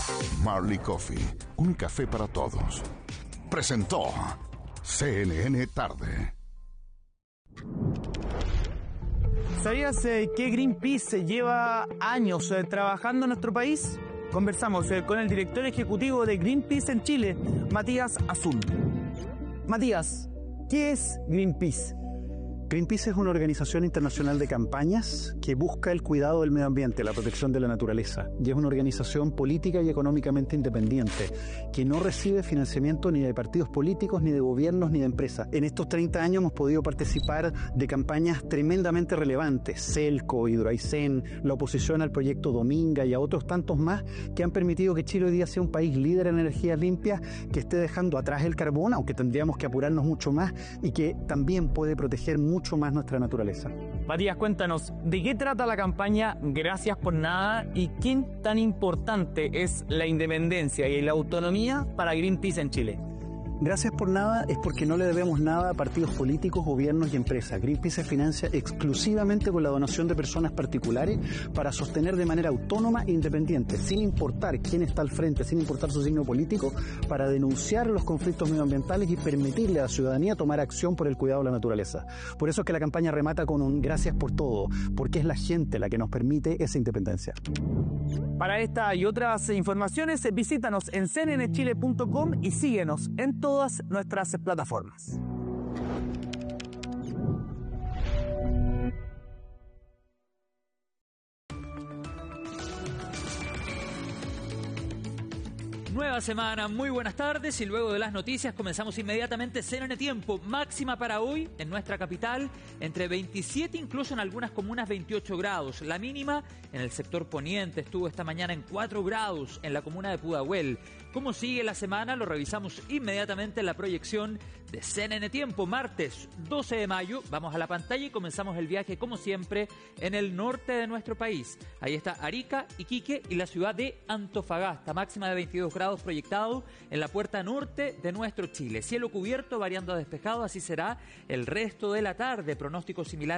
Marley Coffee, un café para todos. Presentó CNN Tarde. ¿Sabías que Greenpeace lleva años trabajando en nuestro país? Conversamos con el director ejecutivo de Greenpeace en Chile, Matías Azul. Matías, ¿qué es Greenpeace? Greenpeace es una organización internacional de campañas que busca el cuidado del medio ambiente, la protección de la naturaleza. Y es una organización política y económicamente independiente, que no recibe financiamiento ni de partidos políticos, ni de gobiernos, ni de empresas. En estos 30 años hemos podido participar de campañas tremendamente relevantes, Celco, Hidroaicén, la oposición al proyecto Dominga y a otros tantos más, que han permitido que Chile hoy día sea un país líder en energías limpias, que esté dejando atrás el carbón, aunque tendríamos que apurarnos mucho más, y que también puede proteger mucho más nuestra naturaleza. Matías, cuéntanos, ¿de qué trata la campaña Gracias por Nada y qué tan importante es la independencia y la autonomía para Greenpeace en Chile? Gracias por Nada es porque no le debemos nada a partidos políticos, gobiernos y empresas. Greenpeace se financia exclusivamente con la donación de personas particulares para sostener de manera autónoma e independiente, sin importar quién está al frente, sin importar su signo político, para denunciar los conflictos medioambientales y permitirle a la ciudadanía tomar acción por el cuidado de la naturaleza. Por eso es que la campaña remata con un gracias por todo, porque es la gente la que nos permite esa independencia. Para esta y otras informaciones, visítanos en cnnchile.com y síguenos en todas nuestras plataformas. Nueva semana, muy buenas tardes y luego de las noticias comenzamos inmediatamente CNN Tiempo. Máxima para hoy en nuestra capital, entre 27, incluso en algunas comunas 28 grados. La mínima en el sector poniente estuvo esta mañana en 4 grados en la comuna de Pudahuel. ¿Cómo sigue la semana? Lo revisamos inmediatamente en la proyección de CNN Tiempo. Martes 12 de mayo, vamos a la pantalla y comenzamos el viaje como siempre en el norte de nuestro país. Ahí está Arica, Iquique y la ciudad de Antofagasta. Máxima de 22 grados proyectado en la puerta norte de nuestro Chile. Cielo cubierto, variando a despejado, así será el resto de la tarde. Pronóstico similar